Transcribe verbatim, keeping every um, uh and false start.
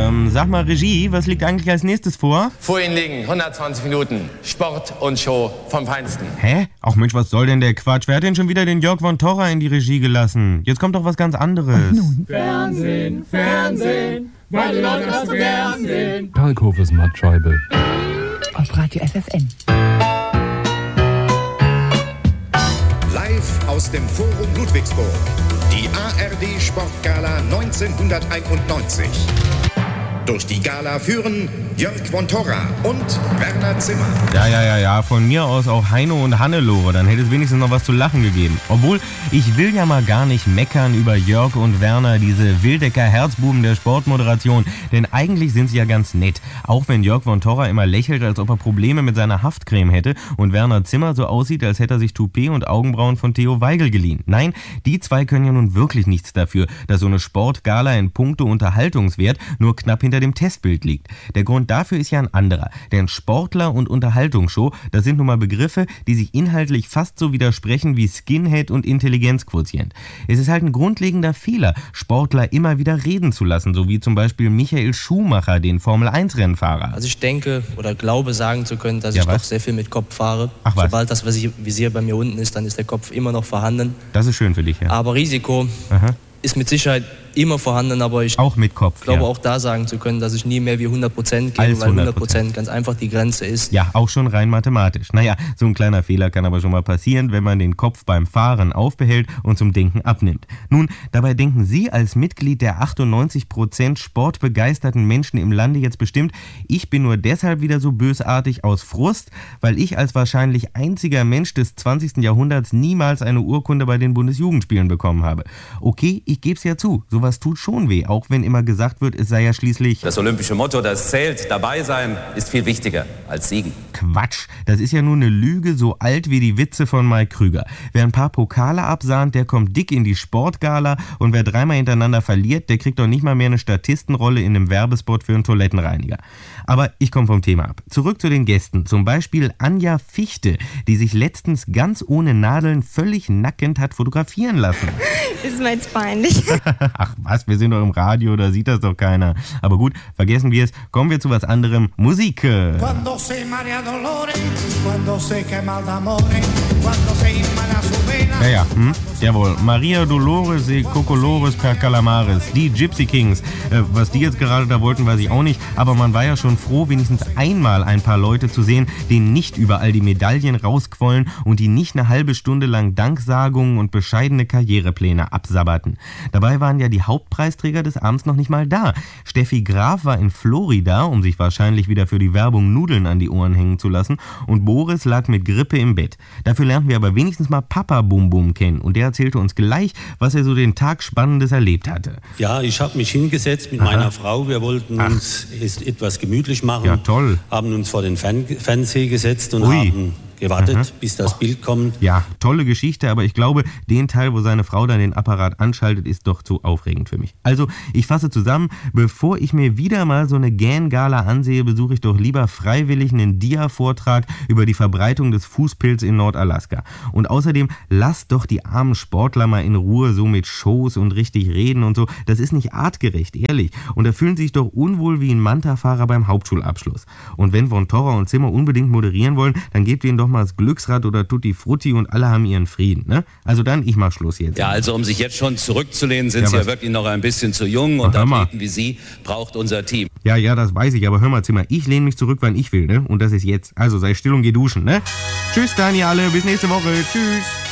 Ähm, sag mal, Regie, was liegt eigentlich als nächstes vor? Vor Ihnen liegen hundertzwanzig Minuten Sport und Show vom Feinsten. Hä? Ach Mensch, was soll denn der Quatsch? Wer hat denn schon wieder den Jörg von Torra in die Regie gelassen? Jetzt kommt doch was ganz anderes. Nun. Fernsehen, Fernsehen, weil die Leute das so gern sehen. Kalkhofes Mattscheibe. Auf Radio F F N. Live aus dem Forum Ludwigsburg. Die A R D Sportgala neunzehnhunderteinundneunzig. Durch die Gala führen Jörg von Torra und Werner Zimmer. Ja, ja, ja, ja, von mir aus auch Heino und Hannelore, dann hätte es wenigstens noch was zu lachen gegeben. Obwohl, ich will ja mal gar nicht meckern über Jörg und Werner, diese Wildecker Herzbuben der Sportmoderation, denn eigentlich sind sie ja ganz nett. Auch wenn Jörg von Torra immer lächelt, als ob er Probleme mit seiner Haftcreme hätte und Werner Zimmer so aussieht, als hätte er sich Toupet und Augenbrauen von Theo Weigel geliehen. Nein, die zwei können ja nun wirklich nichts dafür, dass so eine Sportgala in puncto Unterhaltungswert nur knapp hinter dem Testbild liegt. Der Grund dafür ist ja ein anderer. Denn Sportler und Unterhaltungsshow, das sind nun mal Begriffe, die sich inhaltlich fast so widersprechen wie Skinhead und Intelligenzquotient. Es ist halt ein grundlegender Fehler, Sportler immer wieder reden zu lassen, so wie zum Beispiel Michael Schumacher, den Formel eins Rennfahrer. Also ich denke oder glaube sagen zu können, dass Ja, ich was? doch sehr viel mit Kopf fahre. Ach, was? Sobald das Visier bei mir unten ist, dann ist der Kopf immer noch vorhanden. Das ist schön für dich, ja. Aber Risiko Aha. ist mit Sicherheit immer vorhanden, aber ich Auch mit Kopf, glaube ja. auch da sagen zu können, dass ich nie mehr wie hundert Prozent gehe, Als weil hundert hundert Prozent ganz einfach die Grenze ist. Ja, auch schon rein mathematisch. Naja, so ein kleiner Fehler kann aber schon mal passieren, wenn man den Kopf beim Fahren aufbehält und zum Denken abnimmt. Nun, dabei denken Sie als Mitglied der achtundneunzig Prozent sportbegeisterten Menschen im Lande jetzt bestimmt, ich bin nur deshalb wieder so bösartig aus Frust, weil ich als wahrscheinlich einziger Mensch des zwanzigsten Jahrhunderts niemals eine Urkunde bei den Bundesjugendspielen bekommen habe. Okay, ich geb's ja zu, sowas tut schon weh, auch wenn immer gesagt wird, es sei ja schließlich... Das olympische Motto, das zählt, dabei sein, ist viel wichtiger als siegen. Quatsch, das ist ja nur eine Lüge so alt wie die Witze von Mike Krüger. Wer ein paar Pokale absahnt, der kommt dick in die Sportgala und wer dreimal hintereinander verliert, der kriegt doch nicht mal mehr eine Statistenrolle in einem Werbespot für einen Toilettenreiniger. Aber ich komme vom Thema ab. Zurück zu den Gästen, zum Beispiel Anja Fichte, die sich letztens ganz ohne Nadeln völlig nackend hat fotografieren lassen. Ist mir jetzt peinlich. Ach was, wir sind doch im Radio, da sieht das doch keiner. Aber gut, vergessen wir es, kommen wir zu was anderem. Musik. Cuando se marea dolores, cuando se quema el amor, cuando se inmala su vena. Ja, ja, hm? Jawohl. Maria Dolores e Cocolores per Calamares, die Gypsy Kings. Äh, was die jetzt gerade da wollten, weiß ich auch nicht, aber man war ja schon froh, wenigstens einmal ein paar Leute zu sehen, denen nicht überall die Medaillen rausquollen und die nicht eine halbe Stunde lang Danksagungen und bescheidene Karrierepläne absabberten. Dabei waren ja die Hauptpreisträger des Abends noch nicht mal da. Steffi Graf war in Florida, um sich wahrscheinlich wieder für die Werbung Nudeln an die Ohren hängen zu lassen, und Boris lag mit Grippe im Bett. Dafür lernten wir aber wenigstens mal Papa Bum Bum kennen und der erzählte uns gleich, was er so den Tag Spannendes erlebt hatte. Ja, ich habe mich hingesetzt mit Aha. meiner Frau. Wir wollten Ach. uns es etwas gemütlich machen. Ja, toll. Haben uns vor den Fern- Fernseher gesetzt und Ui. haben gewartet, Aha. bis das Bild kommt. Ja, tolle Geschichte, aber ich glaube, den Teil, wo seine Frau dann den Apparat anschaltet, ist doch zu aufregend für mich. Also, ich fasse zusammen, bevor ich mir wieder mal so eine Gan-Gala ansehe, besuche ich doch lieber freiwillig einen Dia-Vortrag über die Verbreitung des Fußpilz in Nordalaska. Und außerdem, lasst doch die armen Sportler mal in Ruhe so mit Shows und richtig reden und so. Das ist nicht artgerecht, ehrlich. Und da fühlen sie sich doch unwohl wie ein Manta-Fahrer beim Hauptschulabschluss. Und wenn Von Torra und Zimmer unbedingt moderieren wollen, dann gebt ihnen doch mal das Glücksrad oder Tutti Frutti und alle haben ihren Frieden, ne? Also dann, ich mach Schluss jetzt. Ja, also um sich jetzt schon zurückzulehnen, sind Ja, Sie ja was? wirklich noch ein bisschen zu jung und Ach, hör mal. Athleten wie Sie braucht unser Team. Ja, ja, das weiß ich, aber hör mal, Zimmer, ich lehne mich zurück, wann ich will, ne? Und das ist jetzt. Also sei still und geh duschen, ne? Tschüss dann, ihr alle, bis nächste Woche. Tschüss.